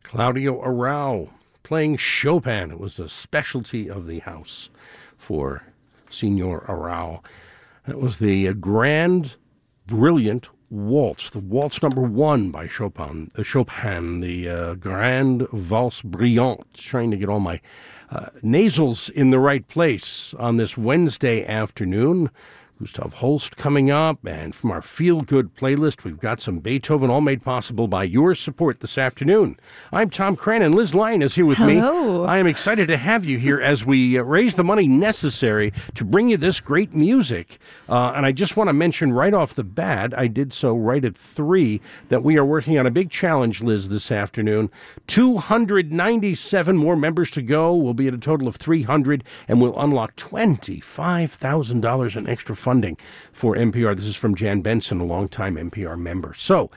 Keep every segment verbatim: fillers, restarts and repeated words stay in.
Claudio Arrau playing Chopin. It was a specialty of the house for Senor Arrau. That was the uh, grand, brilliant waltz, the waltz number one by Chopin, uh, Chopin, the uh, Grande Valse Brillante. Trying to get all my uh, nasals in the right place on this Wednesday afternoon. Gustav Holst coming up, and from our feel-good playlist, we've got some Beethoven, all made possible by your support this afternoon. I'm Tom Cranon. Liz Lyon is here with Hello. me. I am excited to have you here as we uh, raise the money necessary to bring you this great music. Uh, and I just want to mention right off the bat, I did so right at three, that we are working on a big challenge, Liz, this afternoon. two hundred ninety-seven more members to go. We'll be at a total of three hundred, and we'll unlock twenty-five thousand dollars in extra funding for N P R. This is from Jan Benson, a longtime N P R member. So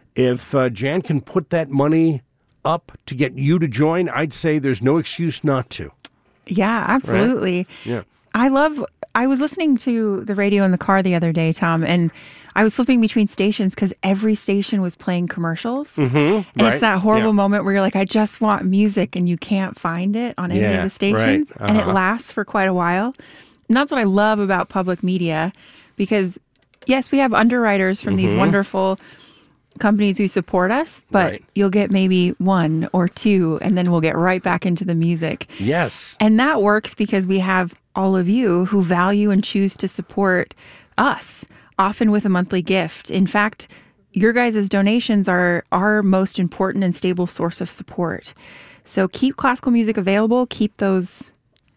if uh, Jan can put that money up to get you to join, I'd say there's no excuse not to. Yeah, absolutely. Right? Yeah. I love, I was listening to the radio in the car the other day, Tom, and I was flipping between stations because every station was playing commercials. Mm-hmm, and right. it's that horrible yeah. moment where you're like, I just want music, and you can't find it on any yeah, of the stations. right. uh-huh. And it lasts for quite a while. And that's what I love about public media, because yes, we have underwriters from mm-hmm. these wonderful companies who support us, but right. you'll get maybe one or two, and then we'll get right back into the music. Yes. And that works because we have all of you who value and choose to support us, often with a monthly gift. In fact, your guys' donations are our most important and stable source of support. So keep classical music available, keep those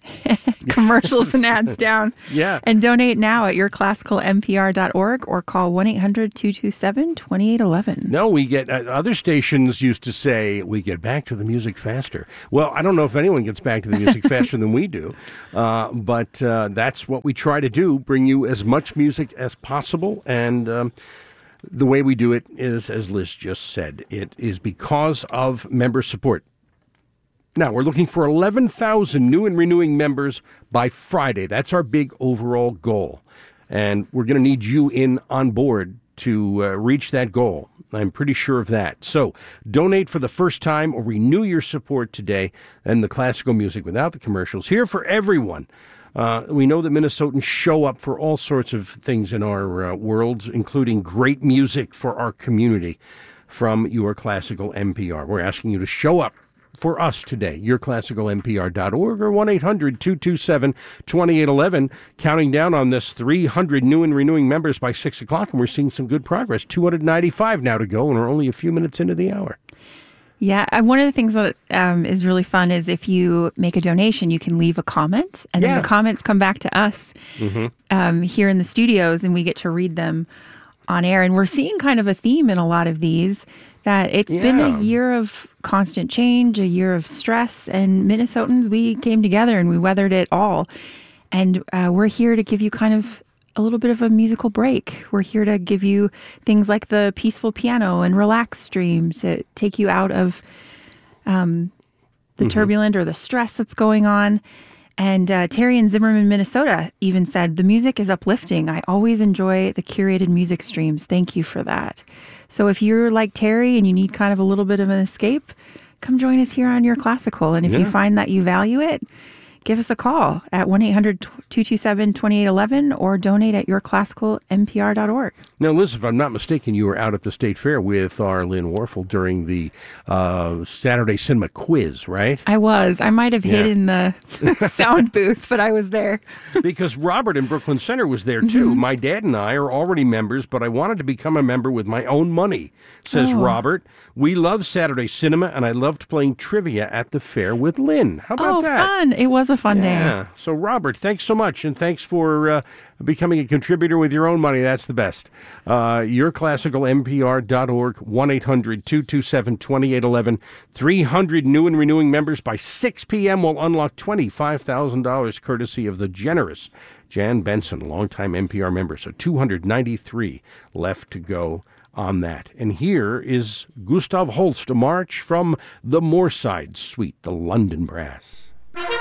commercials and ads down. Yeah. And donate now at your classical m p r dot org or call one eight hundred two two seven two eight one one. No, we get, uh, other stations used to say, we get back to the music faster. Well, I don't know if anyone gets back to the music faster than we do, uh, but uh, that's what we try to do, bring you as much music as possible. And um, the way we do it is, as Liz just said, it is because of member support. Now, we're looking for eleven thousand new and renewing members by Friday. That's our big overall goal. And we're going to need you in on board to uh, reach that goal. I'm pretty sure of that. So donate for the first time or renew your support today. And the classical music without the commercials, here for everyone. Uh, we know that Minnesotans show up for all sorts of things in our uh, worlds, including great music for our community from your classical N P R. We're asking you to show up for us today, your classical m p r dot org or one eight hundred two two seven two eight one one. Counting down on this, three hundred new and renewing members by six o'clock, and we're seeing some good progress. two hundred ninety-five now to go, and we're only a few minutes into the hour. Yeah, uh, one of the things that um, is really fun is if you make a donation, you can leave a comment, and yeah. then the comments come back to us mm-hmm. um, here in the studios, and we get to read them on air. And we're seeing kind of a theme in a lot of these, that it's yeah. been a year of constant change, a year of stress, and Minnesotans, we came together and we weathered it all. And uh, we're here to give you kind of a little bit of a musical break. We're here to give you things like the peaceful piano and relax stream to take you out of um, the mm-hmm. turbulent or the stress that's going on. And uh, Terry in Zimmerman, Minnesota even said, the music is uplifting. I always enjoy the curated music streams. Thank you for that. So if you're like Terry and you need kind of a little bit of an escape, come join us here on Your Classical. And if yeah. you find that you value it, give us a call at one eight hundred two two seven two eight one one or donate at your classical m p r dot org. Now, Liz, if I'm not mistaken, you were out at the State Fair with our Lynn Warfel during the uh, Saturday Cinema Quiz, right? I was. I might have yeah. hid in the sound booth, but I was there. Because Robert in Brooklyn Center was there, too. Mm-hmm. My dad and I are already members, but I wanted to become a member with my own money, says oh. Robert. We love Saturday Cinema, and I loved playing trivia at the fair with Lynn. How about oh, that? Oh, fun. It was a fun yeah. day. Yeah. So, Robert, thanks so much, and thanks for uh, becoming a contributor with your own money. That's the best. Uh, your classical m p r dot org, one eight hundred two two seven two eight one one. three hundred new and renewing members by six p.m. will unlock twenty-five thousand dollars courtesy of the generous Jan Benson, longtime N P R member. So two hundred ninety-three left to go on that. And here is Gustav Holst, a march from the Moorside Suite, the London Brass.